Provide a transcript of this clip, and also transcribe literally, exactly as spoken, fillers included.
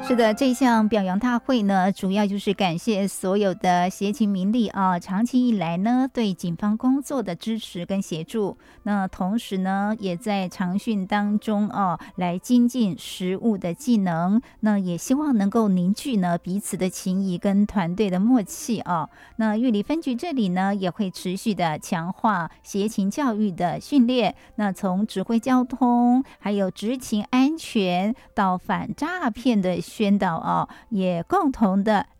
是的，这项表扬大会呢，主要就是感谢所有的协勤民力啊，长期以来呢对警方工作的支持跟协助。那同时呢，也在常训当中哦、啊，来精进实务的技能。那也希望能够凝聚呢彼此的情谊跟团队的默契啊。那玉里分局这里呢，也会持续的强化协勤教育的训练。那从指挥交通，还有执勤安全到反诈骗的宣导哦，也共同的